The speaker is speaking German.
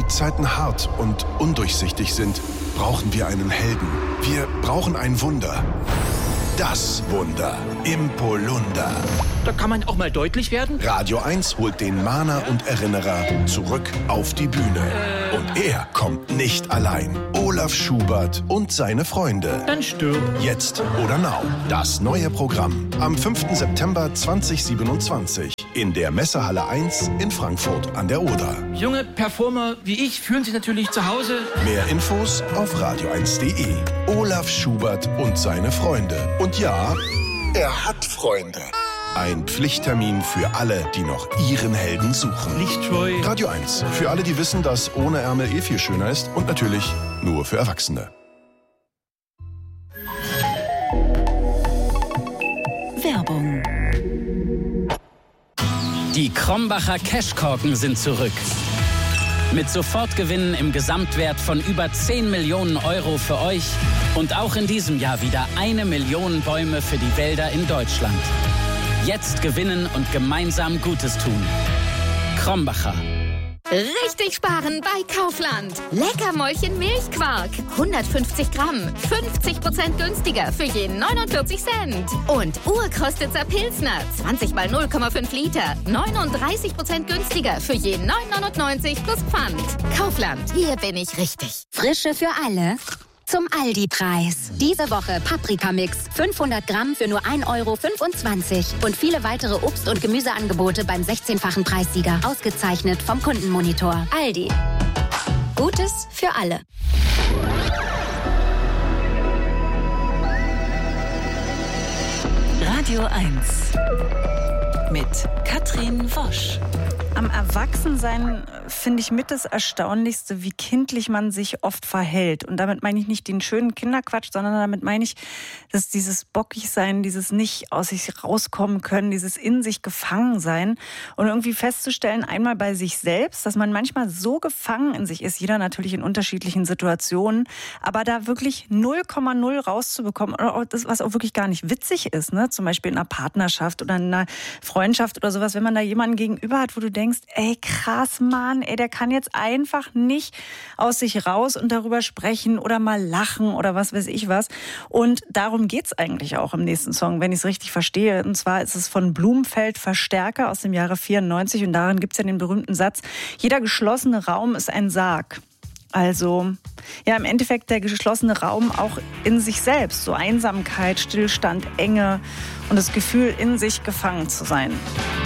die Zeiten hart und undurchsichtig sind, brauchen wir einen Helden. Wir brauchen ein Wunder. Das Wunder im Polunder. Da kann man auch mal deutlich werden. Radio 1 holt den Mahner und Erinnerer zurück auf die Bühne. Und er kommt nicht allein. Olaf Schubert und seine Freunde. Dann stirb. Jetzt oder now. Das neue Programm. Am 5. September 2027 in der Messehalle 1 in Frankfurt an der Oder. Junge Performer wie ich fühlen sich natürlich zu Hause. Mehr Infos auf radio1.de. Olaf Schubert und seine Freunde. Und ja, er hat Freunde. Ein Pflichttermin für alle, die noch ihren Helden suchen. Lichtscheu. Radio 1. Für alle, die wissen, dass ohne Ärmel viel schöner ist. Und natürlich nur für Erwachsene. Werbung. Die Krombacher Cashkorken sind zurück. Mit Sofortgewinnen im Gesamtwert von über 10 Millionen Euro für euch und auch in diesem Jahr wieder 1 Million Bäume für die Wälder in Deutschland. Jetzt gewinnen und gemeinsam Gutes tun. Krombacher. Richtig sparen bei Kaufland. Leckermäulchen Milchquark. 150 Gramm. 50% günstiger für je 49 Cent. Und Urkrostitzer Pilsner. 20 mal 0,5 Liter. 39% günstiger für je 9,99 plus Pfand. Kaufland. Hier bin ich richtig. Frische für alle. Zum Aldi-Preis. Diese Woche Paprikamix. 500 Gramm für nur 1,25 € und viele weitere Obst- und Gemüseangebote beim 16-fachen Preissieger. Ausgezeichnet vom Kundenmonitor. Aldi. Gutes für alle. Radio 1 mit Katrin Wosch. Am Erwachsensein finde ich mit das Erstaunlichste, wie kindlich man sich oft verhält. Und damit meine ich nicht den schönen Kinderquatsch, sondern damit meine ich, dass dieses Bockigsein, dieses nicht aus sich rauskommen können, dieses in sich gefangen sein und irgendwie festzustellen, einmal bei sich selbst, dass man manchmal so gefangen in sich ist, jeder natürlich in unterschiedlichen Situationen, aber da wirklich 0,0 rauszubekommen, oder auch das, was auch wirklich gar nicht witzig ist, ne? Zum Beispiel in einer Partnerschaft oder in einer Freundschaft oder sowas, wenn man da jemanden gegenüber hat, wo du denkst, ey, krass, Mann, ey, der kann jetzt einfach nicht aus sich raus und darüber sprechen oder mal lachen oder was weiß ich was. Und darum geht's eigentlich auch im nächsten Song, wenn ich es richtig verstehe. Und zwar ist es von Blumenfeld Verstärker aus dem Jahre 94 und darin gibt's ja den berühmten Satz, jeder geschlossene Raum ist ein Sarg. Also, ja, im Endeffekt der geschlossene Raum auch in sich selbst. So Einsamkeit, Stillstand, Enge und das Gefühl, in sich gefangen zu sein.